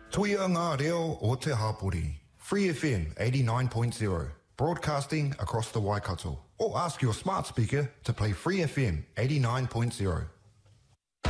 Tuia ngā reo o te hapori. Free FM 89.0. Broadcasting across the Waikato. Or ask your smart speaker to play Free FM 89.0.